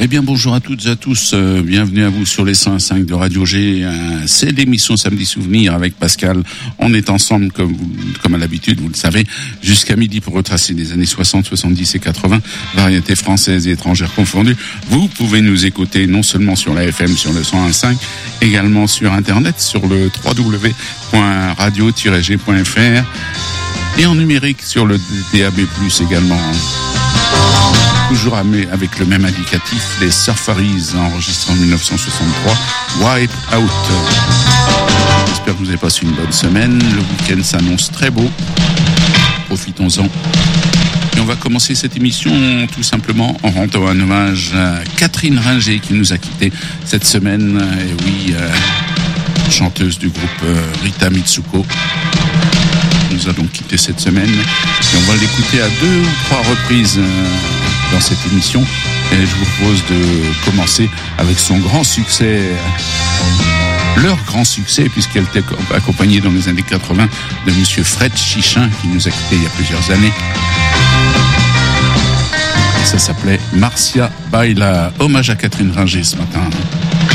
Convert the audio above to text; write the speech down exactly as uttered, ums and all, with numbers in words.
Eh bien, bonjour à toutes et à tous. Euh, bienvenue à vous sur les cent cinq de Radio G. Euh, c'est l'émission Samedi Souvenir avec Pascal. On est ensemble, comme, vous, comme à l'habitude, vous le savez, jusqu'à midi pour retracer les années soixante, soixante-dix et quatre-vingts, variétés françaises et étrangères confondues. Vous pouvez nous écouter non seulement sur la F M, sur le cent un virgule cinq, également sur Internet, sur le w w w point radio tiret g point f r et en numérique sur le D A B plus, également. Toujours avec le même indicatif, les Surfaris enregistrés en dix-neuf cent soixante-trois, Wipe Out. J'espère que vous avez passé une bonne semaine. Le week-end s'annonce très beau. Profitons-en. Et on va commencer cette émission tout simplement en rendant un hommage à Catherine Ringer qui nous a quittés cette semaine. Et oui, euh, chanteuse du groupe euh, Rita Mitsuko. Nous a donc quitté cette semaine. Et on va l'écouter à deux ou trois reprises euh, dans cette émission. Et je vous propose de commencer avec son grand succès, leur grand succès, puisqu'elle était accompagnée dans les années quatre-vingts de monsieur Fred Chichin, qui nous a quittés il y a plusieurs années. Et ça s'appelait Marcia Baila. Hommage à Catherine Ringer ce matin.